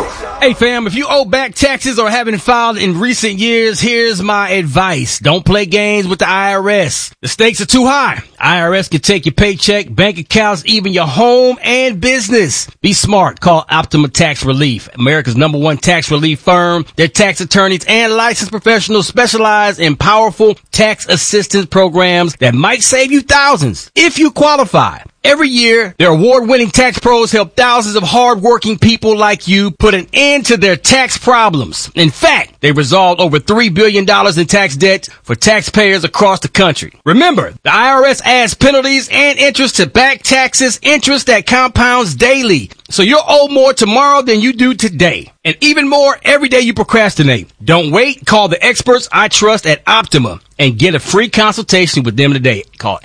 Hey fam, if you owe back taxes or haven't filed in recent years, here's my advice. Don't play games with the IRS. The stakes are too high. IRS can take your paycheck, bank accounts, even your home and business. Be smart. Call Optima Tax Relief, America's #1 tax relief firm. Their tax attorneys and licensed professionals specialize in powerful tax assistance programs that might save you thousands if you qualify. Every year, their award-winning tax pros help thousands of hard-working people like you put an end to their tax problems. In fact, they resolved over $3 billion in tax debt for taxpayers across the country. Remember, the IRS adds penalties and interest to back taxes, interest that compounds daily. So you'll owe more tomorrow than you do today. And even more every day you procrastinate. Don't wait. Call the experts I trust at Optima and get a free consultation with them today. Call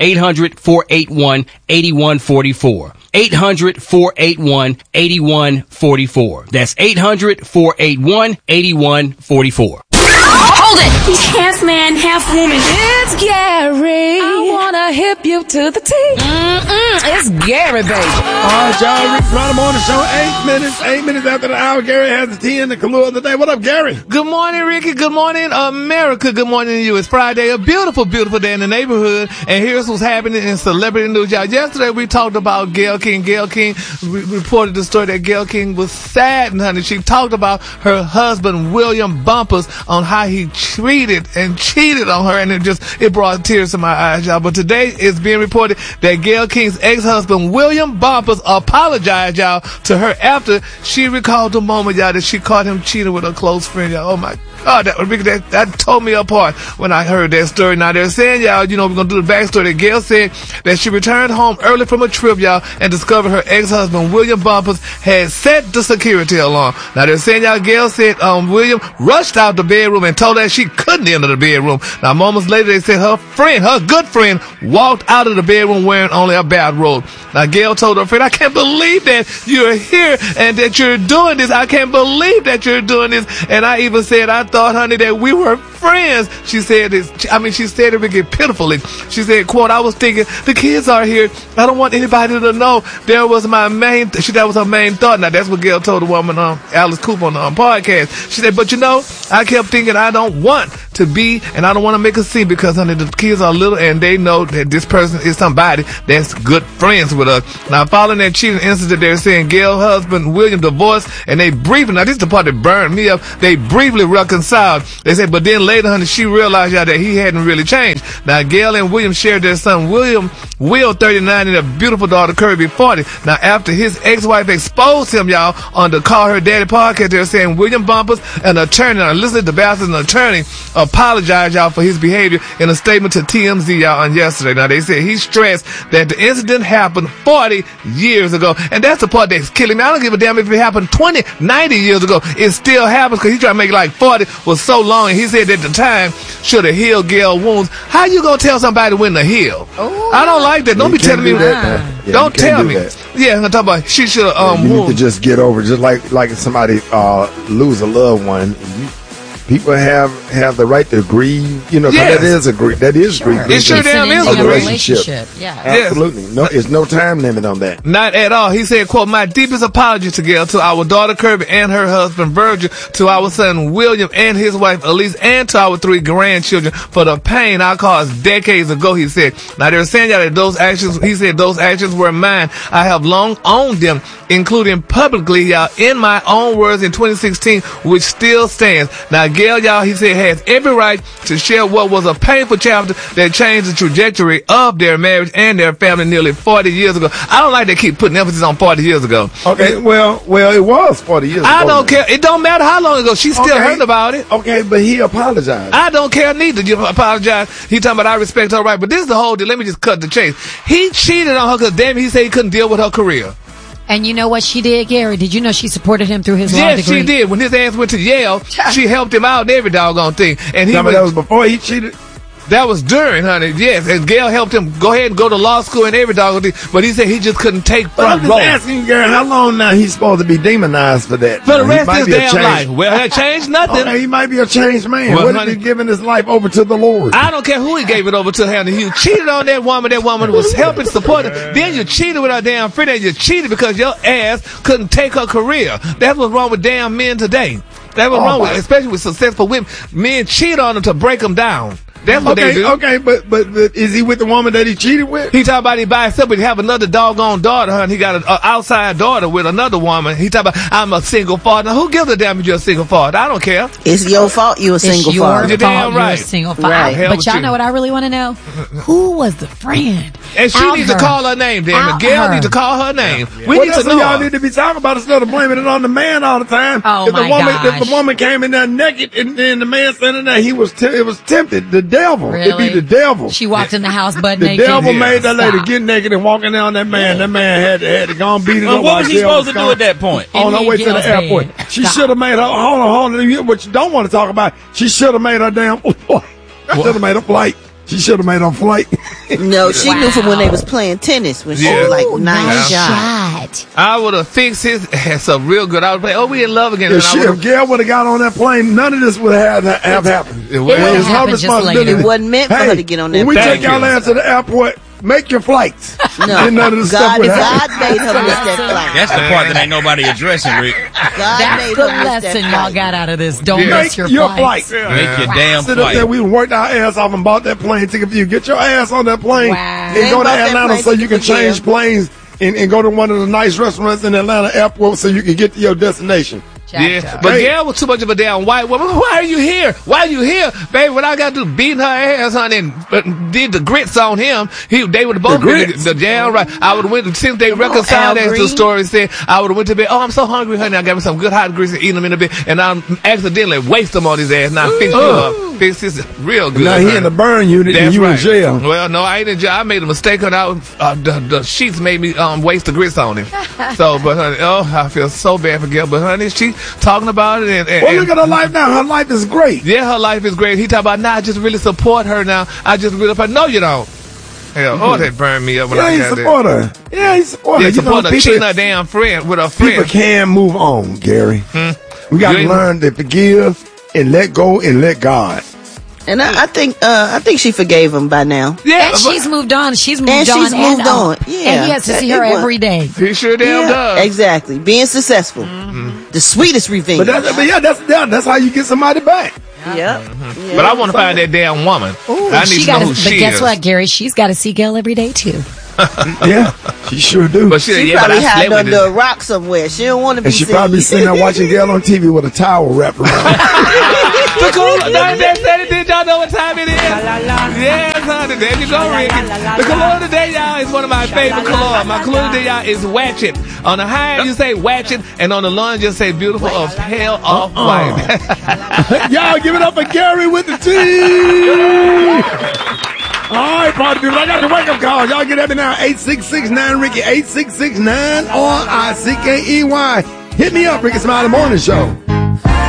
800-481-8144. 800-481-8144. That's 800-481-8144. Hold it! He's half man, half woman. It's Gary. I wanna hip you to the T. It's Gary, baby. All right, y'all. Rick Friday Morning Show. 8 minutes after the hour. Gary has the tea and the Kahlua of the day. What up, Gary? Good morning, Ricky. Good morning, America. Good morning to you. It's Friday, a beautiful, beautiful day in the neighborhood. And here's what's happening in celebrity news, y'all. Yesterday, we talked about Gayle King. Gayle King reported the story that Gayle King was saddened, honey. She talked about her husband, William Bumpus, on how he treated and cheated on her, and it brought tears to my eyes, y'all. But today it's being reported that Gayle King's ex-husband, William Bumpus, apologized, y'all, to her after she recalled the moment, y'all, that she caught him cheating with a close friend, y'all. Oh my God, that tore me apart when I heard that story. Now they're saying, y'all, we're gonna do the backstory. That Gayle said that she returned home early from a trip, y'all, and discovered her ex-husband, William Bumpus, had set the security alarm. Now they're saying, y'all, Gayle said William rushed out the bedroom and told her she couldn't enter the bedroom. Now moments later, they said her good friend, walked out of the bedroom wearing only a bathrobe. Now Gayle told her friend, I can't believe that you're here and that you're doing this. I can't believe that you're doing this. And I even said, I thought, honey, that we were friends. She said this. She said it really pitifully. She said, quote, I was thinking, the kids are here. I don't want anybody to know. That was her main thought. Now that's what Gayle told the woman, Alice Cooper on the podcast. She said, but I kept thinking I don't want to be, and I don't want to make a scene because, honey, the kids are little and they know that this person is somebody that's good friends with us. Now, following that cheating incident, they're saying Gayle's husband, William, divorced, and they briefly, now this is the part that burned me up, they briefly reconciled. They said, but then later, honey, she realized, y'all, that he hadn't really changed. Now, Gayle and William shared their son, Will, 39, and a beautiful daughter, Kirby, 40. Now, after his ex-wife exposed him, y'all, on the Call Her Daddy podcast, they're saying William Bumpus, an attorney, now listen to Bassett, an attorney, apologized, y'all, for his behavior in a statement to TMZ, y'all, on yesterday. Now, they said he stressed that the incident happened 40 years ago. And that's the part that's killing me. I don't give a damn if it happened 20, 90 years ago. It still happens because he tried to make it like 40 was so long. And he said at the time should have healed Gayle's wounds. How you going to tell somebody when to heal? Oh, I don't like that. Don't be telling me that. Don't tell me. Yeah, I'm talking about she should have. You need to just get over, just like somebody lose a loved one. People have the right to grieve, yes. That is grief. It sure damn is a relationship. Yeah, absolutely. No, there's no time limit on that. Not at all. He said, "quote My deepest apology to Gayle, to our daughter Kirby and her husband Virgil, to our son William and his wife Elise, and to our 3 grandchildren for the pain I caused decades ago." He said. Now they're saying that those actions. He said those actions were mine. I have long owned them, including publicly, y'all, in my own words in 2016, which still stands. Now, Gayle, y'all, he said, has every right to share what was a painful chapter that changed the trajectory of their marriage and their family nearly 40 years ago. I don't like they keep putting emphasis on 40 years ago. Okay, well, it was 40 years ago. I don't care. It don't matter how long ago. She's still hurting about it. Okay, but he apologized. I don't care neither. You apologize. He talking about I respect her right. But this is the whole deal. Let me just cut the chase. He cheated on her because, damn it, he said he couldn't deal with her career. And you know what she did, Gary? Did you know she supported him through his law degree? Yes, she did. When his ass went to Yale, she helped him out in every doggone thing. And that was before he cheated? That was during, honey. Yes, and Gail helped him go ahead and go to law school and every dog thing, but he said he just couldn't take But I'm front just row. asking you, Gary, how long now he's supposed to be demonized for that? For the He rest might of his be a damn life. changed- Well, that changed nothing. Okay, he might be a changed man. Well, What honey- if he's giving his life over to the Lord? I don't care who he gave it over to. Him. He cheated on that woman. That woman was helping support her. Then you cheated with her damn friend, and you cheated because your ass couldn't take her career. That's what's wrong with damn men today. That's what's wrong with, especially with successful women. Men cheat on them to break them down. That's what they do. Okay, but is he with the woman that he cheated with? He talk about he by himself, but he have another doggone daughter, huh? And he got an outside daughter with another woman. He talk about, I'm a single father. Now, who gives a damn if you're a single father? I don't care. It's your fault you're a single It's your father. You're fault damn you're right. a single father. Right. Hell But with y'all you. know what I really want to know? Who was the friend? And she Out needs to her. call her name, damn it. Out Gail her. needs to call her name. We Well, need that's to what know y'all her. need to be talking about instead of blaming it on the man all the time. Oh, if the my woman, gosh. If the woman came in there naked and then the man standing there, it was tempted. The devil. It'd Really? be the devil. She walked in the house butt The naked. devil made that lady Stop. get naked and walking down that man. That man had to go and beat it Well, up. what while was he Gail supposed to do gone at that point? On her In way to the Gail's airport. bed. She Stop. should have made her, hold on, what you don't want to talk about, she should have made her damn, should have made a flight. She should have made her flight. No, she knew from when they was playing tennis when she Yeah. was like Ooh, 9 nice shot. shot. I would have fixed his ass up real good. I would play, we in love again. If, And I would've- if Gail would have got on that plane, none of this would have happened. It would've It's her happened just responsibility. later. It wasn't meant for her to get on that When we plane. take y'all Thank you. ass to the airport, make your flights. No, And none of the stuff God, would happen. God made her miss that flight. That's the part that ain't nobody addressing, Rick. God That's made the her miss that lesson y'all flight. got out of this. Don't Yeah. miss Make your your flights. flight. Make your damn Sit up there, flight. we worked our ass off and bought that plane ticket for you. Get your ass on that plane Wow. and They go to bought that Atlanta plane so you ticket can for change you. planes and go to one of the nice restaurants in Atlanta airport so you can get to your destination. Yeah, but Hey. Gail was too much of a damn white woman. Why are you here? Why are you here, baby? What I got to do, beating her ass, honey, and did the grits on him. They would have both been grits? the damn right. I would have went since they reconciled Al as the Green. story said. I would have went to bed. Oh, I'm so hungry, honey. I got me some good hot grits and eat them in a bit, and I accidentally waste them on his ass. Now fix you up, fix this real good. Now he honey. in the burn unit and That's you right. in jail. Well, no, I ain't in jail. I made a mistake on the sheets made me waste the grits on him. So, but honey, I feel so bad for Gail. But honey, she talking about it and Well, look at her life now. Her life is great. yeah, her life is great. He talk about, I just really support her now. I just really support. No, you don't. Hell, that burned me up when Yeah, I he got support her. Yeah, he support that. her. Yeah, You know, support her cheating her people, damn friend with her people friend. can move on, Gary. We got You to ain't- learn to forgive and let go and let God. And I think she forgave him by now. Yeah, And she's moved on. She's moved And on. she's moved on. Yeah. And he has to see It her was- every day. he sure damn does. Exactly. Being successful. The sweetest revenge. That's how you get somebody back. Yep. But I want to find that damn woman. I need She to know gotta, who but she guess is. what, Gary? She's got to see Gail every day too. Yeah, she sure do. But she, She yeah, but probably I hiding slept with under a it. rock somewhere. She don't want to be And she seen. probably sitting there watching Gail on TV with a towel wrapped around. The cool, did y'all know what time it is? Yes, honey, there you go, Ricky. The color of the day, y'all, is one of my favorite colors. My color of the day, y'all, is Watchet. On the high end, you say Watchet, and on the low end, you say beautiful of pale off white. Y'all give it up for Gary with the T. All right, party people, I got the wake-up call. Y'all get at me now, 866-9-RICKY, 866-9-RICKEY. Hit me up, Ricky Smiley Morning Show.